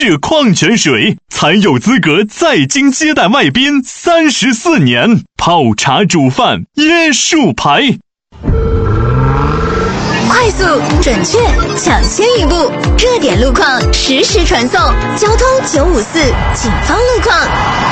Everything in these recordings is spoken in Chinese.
是矿泉水，才有资格在京接待外宾34年。泡茶煮饭椰树牌， 快速、准确、抢先一步，热点路况实时传送，交通954警方路况。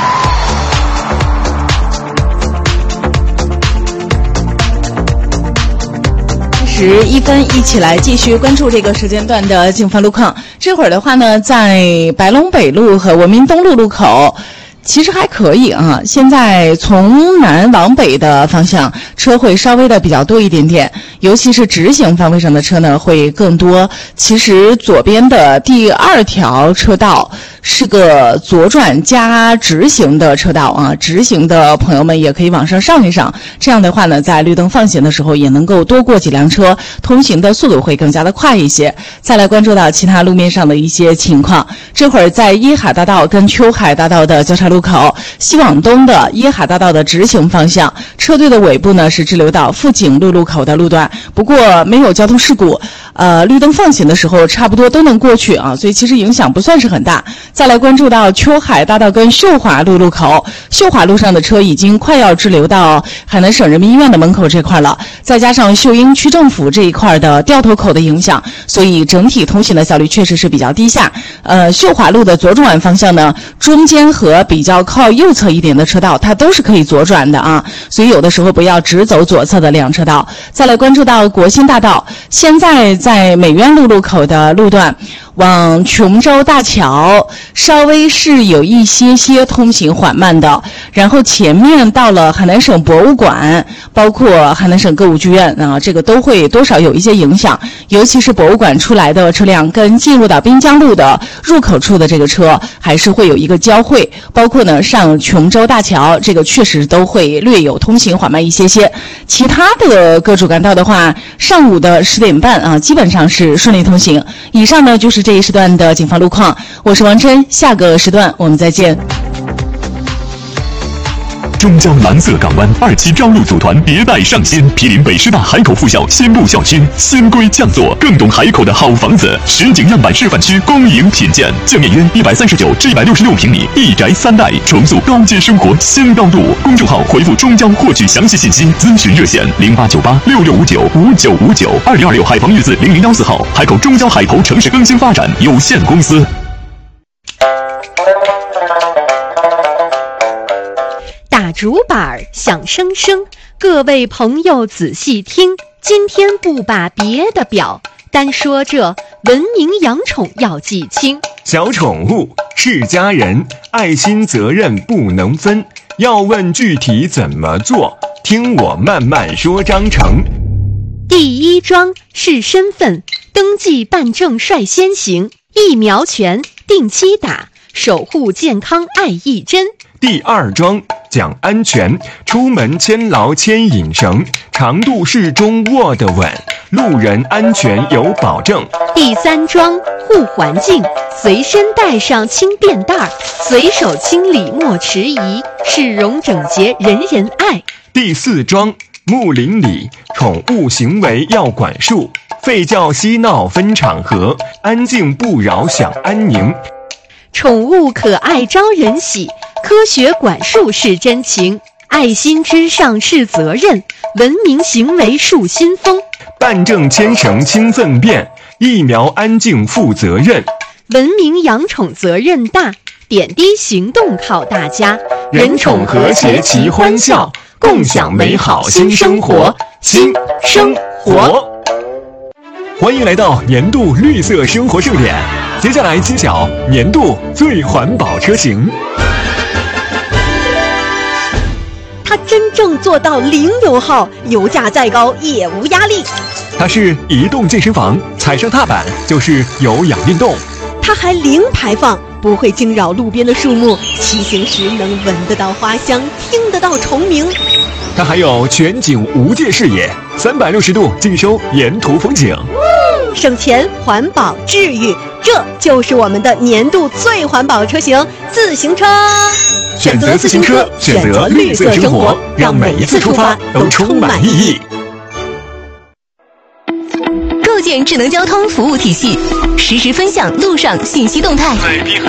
11分，一起来继续关注这个时间段的警方路况。这会儿的话呢，在白龙北路和文明东路路口其实还可以啊，现在从南往北的方向车会稍微的比较多一点点，尤其是直行方位上的车呢会更多。其实左边的第2条车道是个左转加直行的车道啊，直行的朋友们也可以往上上一上，这样的话呢，在绿灯放行的时候也能够多过几辆车，通行的速度会更加的快一些。再来关注到其他路面上的一些情况，这会儿在椰海大道跟秋海大道的交叉路口，西往东的椰海大道的直行方向，车队的尾部呢是滞留到富锦路路口的路段，不过没有交通事故，绿灯放行的时候差不多都能过去啊，所以其实影响不算是很大。再来关注到秋海大道跟秀华路路口，秀华路上的车已经快要滞留到海南省人民医院的门口这块了，再加上秀英区政府这一块的掉头口的影响，所以整体通行的效率确实是比较低下。秀华路的左转方向呢，中间和比较靠右侧一点的车道它都是可以左转的啊，所以有的时候不要只走左侧的两车道。再来关注到国新大道，现在在美院路路口的路段往琼州大桥稍微是有一些通行缓慢的，然后前面到了海南省博物馆，包括海南省歌舞剧院啊，这个都会多少有一些影响，尤其是博物馆出来的车辆跟进入到滨江路的入口处的这个车还是会有一个交汇，包括呢上琼州大桥，这个确实都会略有通行缓慢一些。其他的各主干道的话，上午的10点半啊，基本上是顺利通行。以上呢就是这一时段的警方路况，我是王琛，下个时段我们再见。 中交蓝色港湾2期招录组团迭代上新，毗邻北师大海口附校先布校区，新规降座，更懂海口的好房子。实景样板示范区公营品鉴，建面约139至166平米，一宅3代，重塑高阶生活新高度。公众号回复中交获取详细信息，咨询热线0898665959，2226海防玉字0014号，海口中交海投城市更新发展有限公司。 打竹板响声声，各位朋友仔细听，今天不把别的表，单说这文明养宠要记清。 小宠物是家人，爱心责任不能分，要问具体怎么做，听我慢慢说章程。 第1桩是身份登记办证率先行，疫苗权定期打，守护健康爱一针。 第2桩讲安全，出门牵牢牵引绳，长度适中握得稳，路人安全有保证。 第3桩护环境，随身带上轻便袋，随手清理莫迟疑，市容整洁人人爱。 第4桩睦邻里，宠物行为要管束，吠叫嬉闹分场合，安静不扰享安宁。 宠物可爱招人喜，科学管束是真情，爱心之上是责任，文明行为树新风。 办证牵绳轻粪便，疫苗安静负责任。 文明养宠责任大，点滴行动靠大家， 人宠和谐齐欢笑，共享美好新生活，新生活。欢迎来到年度绿色生活盛典，接下来揭晓年度最环保车型。 它真正做到零油耗，油价再高也无压力。 它是移动健身房，踩上踏板就是有氧运动。 它还零排放，不会惊扰路边的树木，骑行时能闻得到花香，听得到虫鸣。 它还有全景无界视野，360度尽收沿途风景。 省钱、环保、治愈，这就是我们的年度最环保车型——自行车。 选择自行车，选择绿色生活，让每一次出发都充满意义。 购建智能交通服务体系，实时分享路上信息动态。